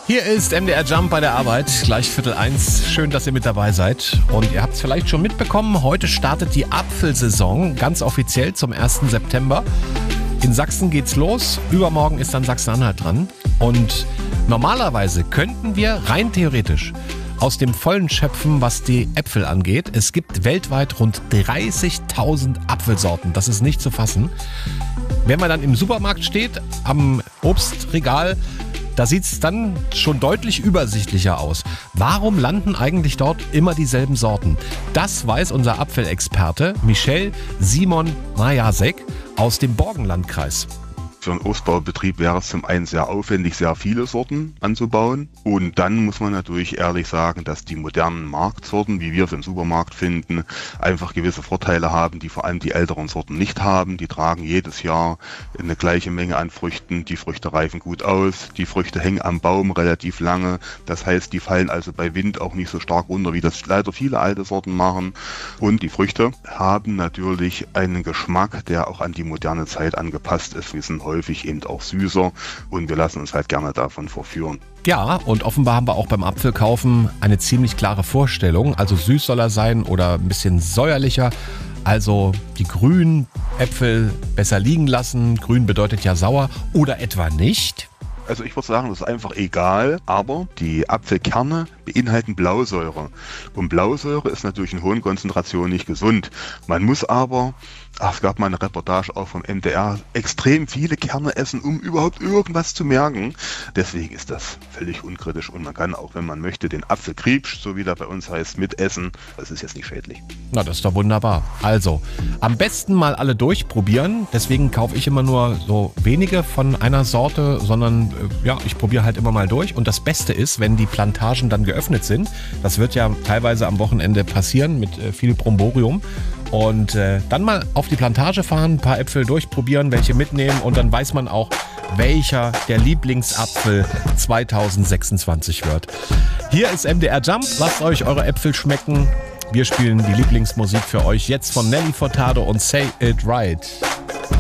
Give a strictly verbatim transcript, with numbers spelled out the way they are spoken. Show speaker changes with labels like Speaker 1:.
Speaker 1: Hier ist M D R Jump bei der Arbeit, gleich Viertel eins. Schön, dass ihr mit dabei seid. Und ihr habt es vielleicht schon mitbekommen, heute startet die Apfelsaison ganz offiziell zum ersten September. In Sachsen geht's los, übermorgen ist dann Sachsen-Anhalt dran. Und normalerweise könnten wir rein theoretisch aus dem Vollen schöpfen, was die Äpfel angeht. Es gibt weltweit rund dreißigtausend Apfelsorten, das ist nicht zu fassen. Wenn man dann im Supermarkt steht, am Obstregal, da sieht es dann schon deutlich übersichtlicher aus. Warum landen eigentlich dort immer dieselben Sorten? Das weiß unser Apfelexperte Michel Simon Majasek aus dem Borkenlandkreis.
Speaker 2: Für einen Obstbaubetrieb wäre es zum einen sehr aufwendig, sehr viele Sorten anzubauen. Und dann muss man natürlich ehrlich sagen, dass die modernen Marktsorten, wie wir sie im Supermarkt finden, einfach gewisse Vorteile haben, die vor allem die älteren Sorten nicht haben. Die tragen jedes Jahr eine gleiche Menge an Früchten. Die Früchte reifen gut aus. Die Früchte hängen am Baum relativ lange. Das heißt, die fallen also bei Wind auch nicht so stark runter, wie das leider viele alte Sorten machen. Und die Früchte haben natürlich einen Geschmack, der auch an die moderne Zeit angepasst ist. Wir sind häufig eben auch süßer und wir lassen uns halt gerne davon verführen.
Speaker 1: Ja, und offenbar haben wir auch beim Apfelkaufen eine ziemlich klare Vorstellung. Also süß soll er sein oder ein bisschen säuerlicher. Also die grünen Äpfel besser liegen lassen. Grün bedeutet ja sauer oder etwa nicht.
Speaker 2: Also ich würde sagen, das ist einfach egal, aber die Apfelkerne beinhalten Blausäure. Und Blausäure ist natürlich in hohen Konzentrationen nicht gesund. Man muss aber, ach, es gab mal eine Reportage auch vom M D R, extrem viele Kerne essen, um überhaupt irgendwas zu merken. Deswegen ist das völlig unkritisch und man kann auch, wenn man möchte, den Apfelkriebsch, so wie der bei uns heißt, mitessen. Das ist jetzt nicht schädlich.
Speaker 1: Na, das ist doch wunderbar. Also, am besten mal alle durchprobieren. Deswegen kaufe ich immer nur so wenige von einer Sorte, sondern ja, ich probiere halt immer mal durch. Und das Beste ist, wenn die Plantagen dann geöffnet sind. Das wird ja teilweise am Wochenende passieren mit äh, viel Bromborium. Und äh, dann mal auf die Plantage fahren, ein paar Äpfel durchprobieren, welche mitnehmen. Und dann weiß man auch, welcher der Lieblingsapfel zweitausendsechsundzwanzig wird. Hier ist M D R Jump. Lasst euch eure Äpfel schmecken. Wir spielen die Lieblingsmusik für euch jetzt von Nelly Furtado und Say It Right.